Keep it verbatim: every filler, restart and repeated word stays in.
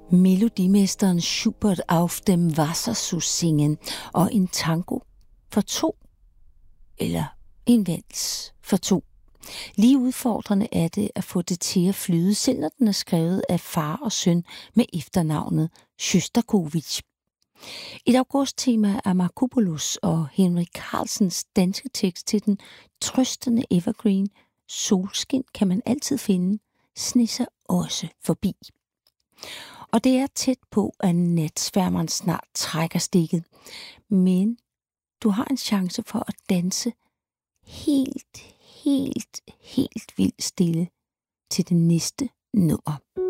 Melodimesteren Schubert auf dem Wasser zu singen og en tango for to, eller en vals for to. Lige udfordrende er det at få det til at flyde, selv når den er skrevet af far og søn med efternavnet Sjostakovitj. Et augusttema af Markopoulos og Henrik Carlsens danske tekst til den trøstende evergreen Solskin kan man altid finde, snisser også forbi. Og det er tæt på, at natsværmeren snart trækker stikket. Men du har en chance for at danse helt, helt, helt vildt stille til det næste nummer.